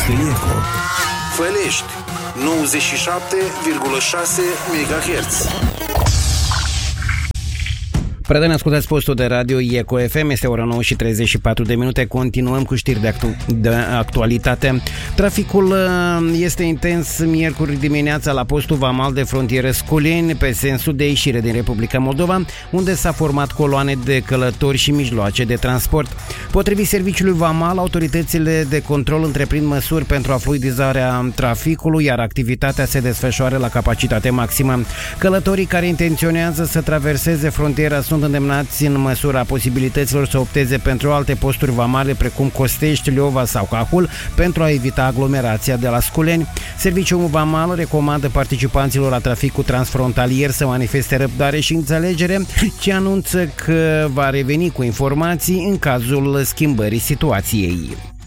Eco. Fălești 97,6 MHz. Prieteni, ascultați postul de radio Eco FM, este ora 9 și 34 de minute, continuăm cu știri de actualitate. Traficul este intens miercuri dimineața la postul vamal de frontieră Sculeni, pe sensul de ieșire din Republica Moldova, unde s-a format coloane de călători și mijloace de transport. Potrivit serviciului vamal, autoritățile de control întreprind măsuri pentru a fluidizarea traficului, iar activitatea se desfășoară la capacitate maximă. Călătorii care intenționează să traverseze frontiera sunt îndemnați în măsura posibilităților să opteze pentru alte posturi vamale precum Costești, Leova sau Cahul pentru a evita aglomerația de la Sculeni. Serviciul vamal recomandă participanților la traficul transfrontalier să manifeste răbdare și înțelegere, ce anunță că va reveni cu informații în cazul schimbării situației.